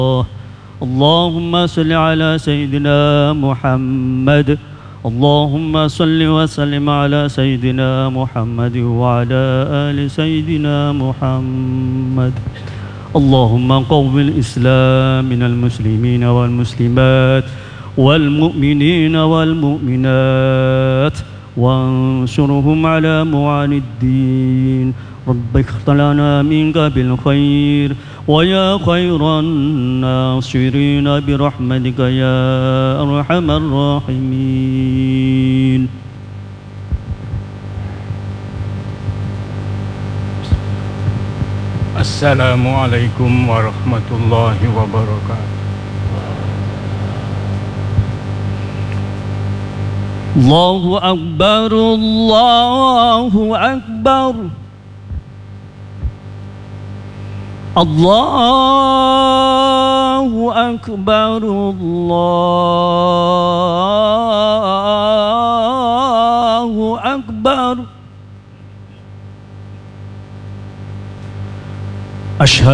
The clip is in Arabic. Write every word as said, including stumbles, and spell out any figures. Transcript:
اللهم صل على سيدنا محمد. اللهم صل وسلم على سيدنا محمد وعلى آل سيدنا محمد. اللهم قوم الإسلام من المسلمين والمسلمات والمؤمنين والمؤمنات وانصرهم على معاني الدين. رب اختر لنا منك بالخير ويا خير الناصرين برحمتك يا أرحم الراحمين. السلام عليكم ورحمة الله وبركاته. الله أكبر الله أكبر الله أكبر الله أكبر. أشهد